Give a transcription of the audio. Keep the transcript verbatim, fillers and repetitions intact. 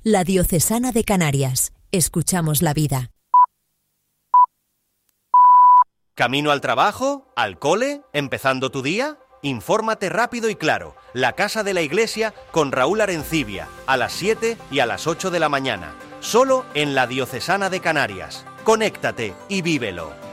La Diocesana de Canarias. Escuchamos la vida. ¿Camino al trabajo? ¿Al cole? ¿Empezando tu día? Infórmate rápido y claro. La Casa de la Iglesia con Raúl Arencibia, a las siete y a las ocho de la mañana. Solo en La Diocesana de Canarias. Conéctate y vívelo.